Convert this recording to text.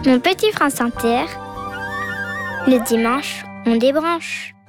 Mon petit France Inter, le dimanche, on débranche.